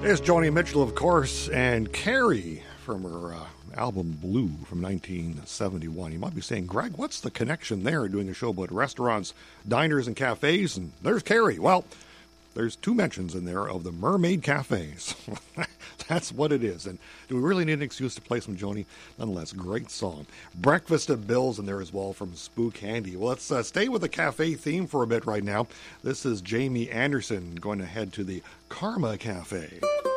There's Joni Mitchell, of course, and Carrie from her album Blue from 1971. You might be saying, Greg, what's the connection there, doing a show about restaurants, diners, and cafes? And there's Carrie. Well, there's two mentions in there of the Mermaid Cafes. That's what it is. And do we really need an excuse to play some Joni? Nonetheless, great song. Breakfast at Bill's in there as well from Spook Handy. Well, let's stay with the cafe theme for a bit right now. This is Jamie Anderson going to head to the Karma Cafe.